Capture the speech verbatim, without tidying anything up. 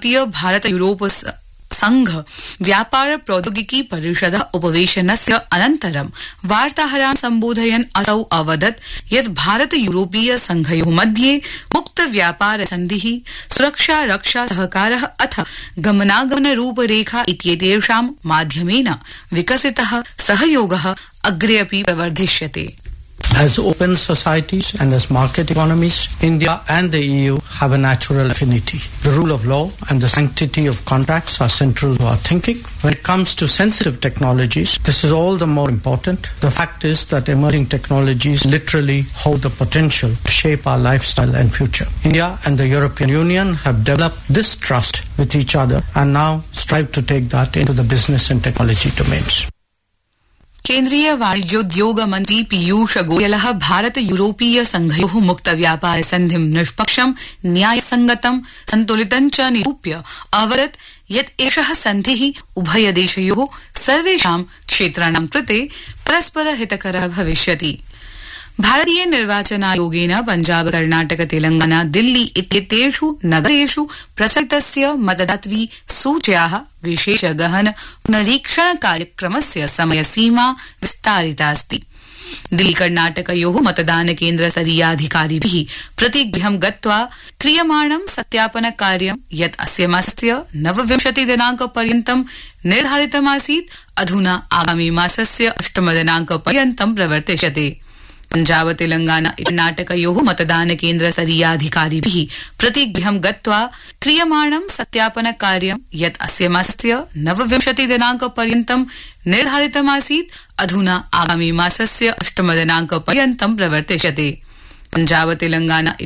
तृतीय भारत यूरोप संघ व्यापार प्रौद्योगिकी परिषद उपवेशनस्य अनन्तरं वार्ताहरान् सम्बोधयन् असौ अवदत् यत् भारत यूरोपीय संघयोः मध्ये मुक्त व्यापार सन्धिः सुरक्षा रक्षा सहकारः अथ गमनागमन रूपरेखा इत्येतेषां माध्यमेन विकसितः सहयोगः अग्रे अपि प्रवर्धिष्यते. As open societies and as market economies, India and the E U have a natural affinity. The rule of law and the sanctity of contracts are central to our thinking. When it comes to sensitive technologies, this is all the more important. The fact is that emerging technologies literally hold the potential to shape our lifestyle and future. India and the European Union have developed this trust with each other and now strive to take that into the business and technology domains. केन्द्रीय वाणिज्योद्योग मंत्री पीयूष गोयलः भारत यूरोपीय संघयोः मुक्त व्यापार सन्धिं निष्पक्षं न्यायसंगतं सन्तुलितं च निरूप्य अवदत् यत् एषः सन्धिः उभयदेशयोः सर्वेषां क्षेत्राणां कृते परस्पर हितकरः भविष्यति. भारतीय निर्वाचन आयोगेन पंजाब कर्णाटक तेलंगाना दिल्ली इत्येतेषु नगरेषु प्रचलितस्य मतदातृ सूच्याः विशेष गहन पुनरीक्षण कार्यक्रमस्य समयसीमा विस्तारिता अस्ति. दिल्ली कर्णाटकयोः मतदान केन्द्र स्तरीयाधिकारिभिः प्रतिगृहं गत्वा क्रियमाणं सत्यापन कार्यं यत् अस्य मासस्य नवविंशति दिनाङ्कपर्यन्तं निर्धारितमासीत् अधुना आगामी मासस्य अष्टमदिनाङ्कपर्यन्तं प्रवर्तिष्यते. पंजाब तेलंगाना कर्णाटकयोः मतदान केन्द्र स्तरीयाधिकारिभिः प्रतिगृहं गत्वा क्रियमाणं सत्यापन कार्यं यत् अस्य मासस्य नवविंशति दिनाङ्कपर्यन्तं निर्धारितमासीत् अधुना आगामी मासस्य अष्टमदिनाङ्कपर्यन्तं प्रवर्तिष्यते. पंजाब तेलंगाना